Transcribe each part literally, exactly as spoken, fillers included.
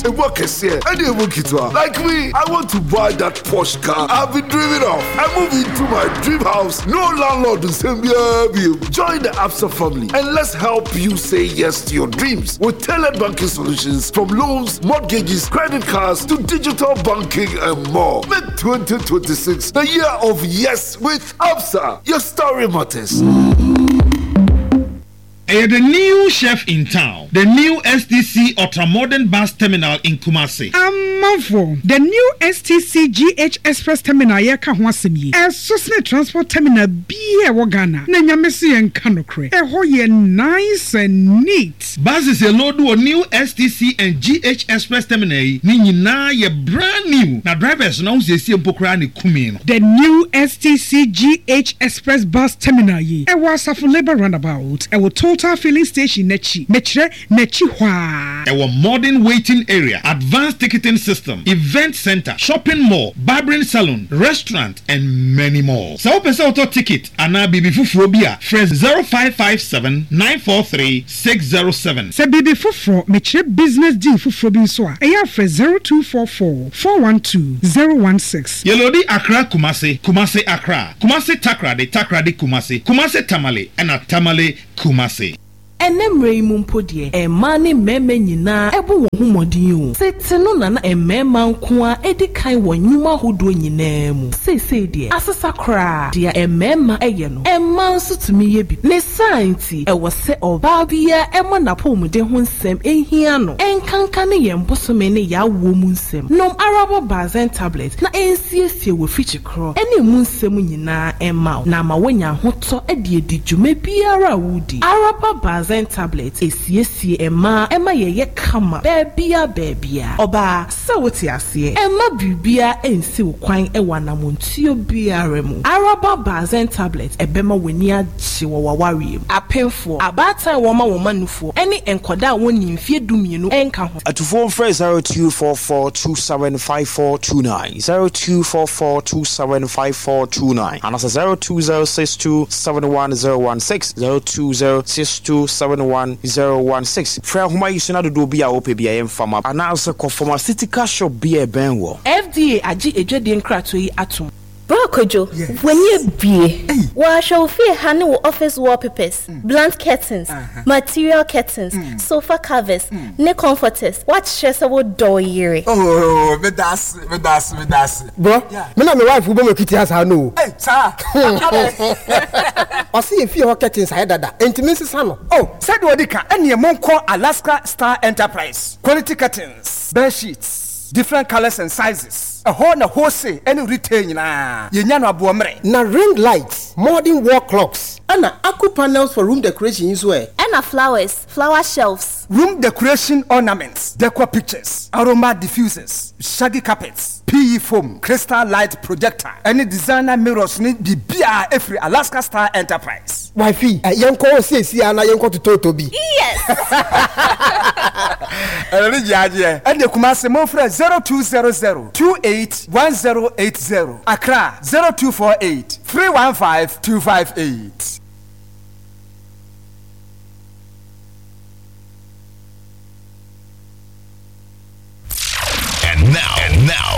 a work here, and a work it like me. I want to buy that Porsche car I've been dreaming of. I move into my dream house. No landlord to send me a bill. Join the Absa family and let's help you say yes to your dreams with tailored banking solutions from loans, mortgages, credit cards to digital banking and more. Make twenty twenty-six the year of yes with Absa. Your story matters. Uh, the new chef in town, the new S T C Ultramodern Bus Terminal in Kumasi. Amanfo, the new S T C G H Express Terminal yeka ho asemi. E Sosne Transport Terminal biye wo Ghana. Na nyamesi en kanokre. E ho ye nice and neat. Buses a load o new S T C and G H Express Terminal ni nyina ye brand new. Na drivers na usesi empokra ni kumi no. The new S T C G H Express Bus Terminal yi. E was of labor roundabout. E wo Total filling station nechi mechre nechi hwa. Our modern waiting area, advanced ticketing system, event center, shopping mall, barbering salon, restaurant, and many more. So open auto ticket ana bibi fufuro bia fresh zero five five seven nine four three six zero seven. Se bibi fufuro mechre business deal fufuro bi so a eya fresh zero two four four four one two zero one six. Yelodi Accra Kumasi, Kumasi Accra, Kumasi Takrade, Takrade Kumasi, Kumasi Tamale, and a Tamale Kumasi. Enemre mumpodie e mane meme nyina ebu wo humodin o sete no na na emema nko a edikan wo nyuma hodo nyina mu sese de asesa kra de emema eye no emma nso tumi ye bi ne science e wo se oba bia emo na pomde ho nsem ehia no enkanka ne ye mbosome ne ya wo mu nsem nom arabo bazen tablet na ensiesie wo fichi kro ene mu nsem nyina emma na ma wonya hoto e de di dwuma biara wudi arabo bazen tablet esiesie ema ema ye kama bebia bebia oba sawoti ase ema bibia ensi kwan ewa na montuo biara mu araba bazen tablet ebema weni agye wo waware apemfo abata wo ma wo manufo eni enkoda woni mfie dumienu enka ho atufo frɛ zero two four four two seven five four two nine zero two four four two seven five four two nine and also zero two zero six two seven one zero one six zero two zero six two seven one zero one six. Fra homa yisuna do bia ope bia emfama announce ko pharmaceutical shop bia ben wo F D A agi edwede nkrato yi atom. Bro Kojo, yes. When you be, wa show fear handle office wallpapers, mm. blunt curtains, uh-huh. material curtains, mm. sofa covers, mm. ne comforters. What stress about door year? Oh, me das, me das, me das. Bro, yeah. Me na me wife ubo me kiti house no. Hey, sir. I see if you curtains I dada. Intimacy sano. Oh, said Odika, any among call Alaska Star Enterprise. Quality curtains, bed sheets, different colors and sizes. A whole na wholesale any retail na yenyano abuomre na ring lights, modern wall clocks, and aqua panels for room decoration as well. And flowers, flower shelves, room decoration ornaments, decor pictures, aroma diffusers, shaggy carpets, P E foam, crystal light projector, any designer mirrors need be bia every Alaska Star Enterprise. Wifey, a young call says here and I young to Totobi. Yes. And the Kumasi Mofre zero two zero zero two eight one zero eight zero. Accra zero two four eight three one five two five eight. And now, and now,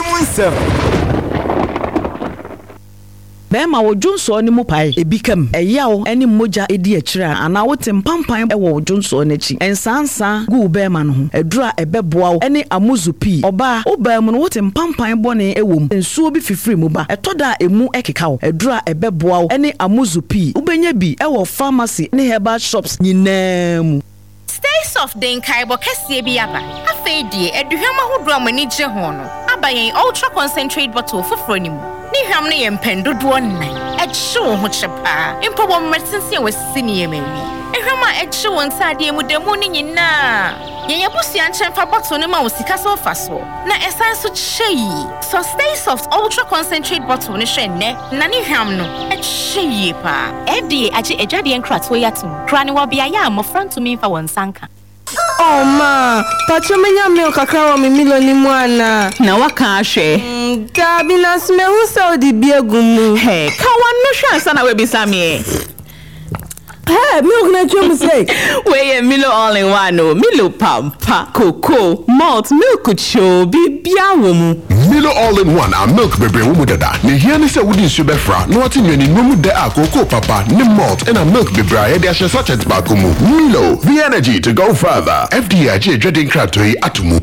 Bema wo Jonso ni mu pai ebikam eyawo eni moja edi akira ana wo tempampan e wo Jonso n'echi ensansa gu bema no ho edura ebeboa eni amuzupi oba obam no wo tempampan bone ewom ensuo bi fifiri mu ba etoda emu ekeka wo edura ebeboa eni amuzupi ubenya bi e wo pharmacy ne herbal shops nyinam. Stay soft den kaibo kese bi aba afedi eduhwama hodo amani gye ho no abayen ultra concentrate bottle foforo ni mu ni hwam ne yempendodo nnan ehye ho chepa impo bom medicine we sini yemani ehwama ehye won sade mu demu ni nyina yenya busia nchemfa bottle ne ma wo sika so faso na esan so chei so stay soft ultra concentrate bottle ne hwe ne na ni hwam no ehye pa F D A agi edwade nkrato yatum kra ne wo bia ya amofra ntumi mfa won sanka. Oh ma, pacho menya milk akawa mi miloni mwana. Na waka ahwe. Mm, gabi na sme hu sa odi biegumu. Hey, kawa no hwa sana we bisame. Hey, milk na chum say. We Milo all in one no. Milo pampa, cocoa, malt, milk cho, bibia womu. Milo all in one a milk bebe womu dada. Ni here ni se wudi subefra. No ati nyoni nomu de a cocoa papa, ni malt and a milk bebe a yedi ashe sachet bakumu. Milo, the energy to go further. F D I J dreading kratoi atumu.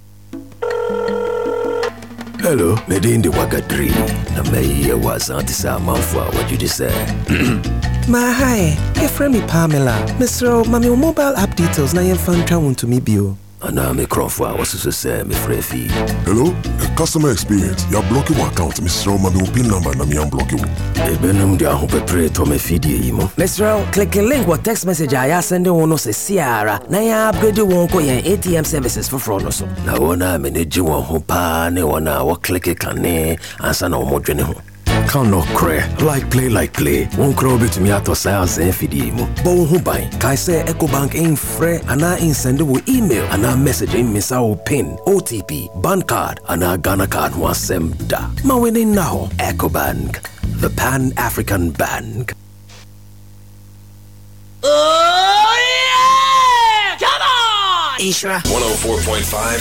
Hello, made in the Wagadri. Na me was antisa manfwa what you just said. Ma hi, your friend me Pamela. Mister Mami mobile app details na yen fan twa to me bio. Ana me crofwa was to say me frefi. Hello, the customer experience. You are blocking my account, Mister Mami pin number na me am blocking. E benum dia ho pepre to me fidi imo. Mister click the link what text message I send one no se siara. Na ya upgrade won ko yen A T M services for front so. Na wona manage won ho pa ne wona wo click kane ansa na wo dwene ho. Can't no cray, like play, like play. Won't crow bit to me at ourselves and feed him. But who buy? Kai say EcoBank ain't free, and I ain't send a email, and I message in miss our pin, O T P, bank card, and our Ghana card was sem da. Ma winning now, EcoBank, the Pan African Bank. Oh yeah! Come on! Isra one oh four point five.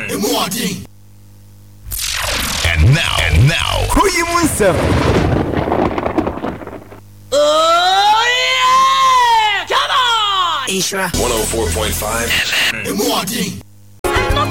And now, and now, who you want some? Oh yeah! Come on! Isra one oh four point five.